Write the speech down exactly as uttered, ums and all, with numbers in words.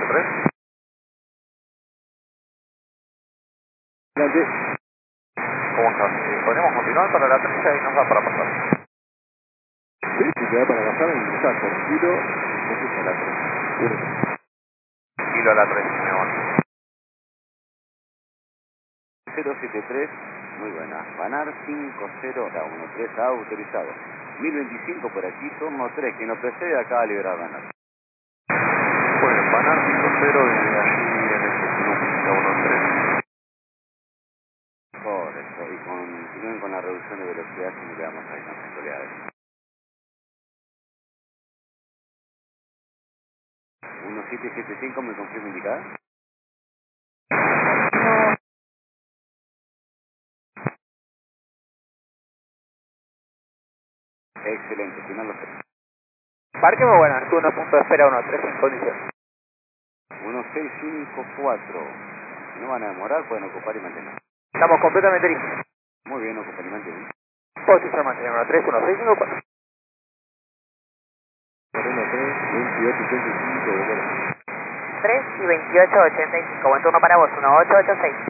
tres. ¿Cómo estás? Eh, ¿Podemos continuar para la tres? Ahí nos da para pasar. Sí, si te da para pasar, ingresar por kilo, entonces a la tres. Kilo a la tres, mi amor. cero siete tres, muy buena. Banar cinco cero uno tres A autorizado. mil veinticinco por aquí, turno tres, quien nos precede acaba de liberar Banar. Muy bien, Banar cinco cero y allí en el destino uno tres. Correcto, y continúen con la reducción de velocidad si no quedamos ahí con las soledades. uno siete siete cinco, ¿me confirma indicada? Excelente, si no lo sé. Parque muy buena, turno punto de espera uno tres en condición. uno seis cinco cuatro, si no van a demorar, pueden ocupar y mantener. Estamos completamente listos. Muy bien, ocupar y mantener. Posición mantener uno tres uno seis cinco cuatro. uno tres, veintiocho ochenta y cinco, tres y veintiocho ochenta y cinco. Buen turno para vos, uno ocho ocho seis.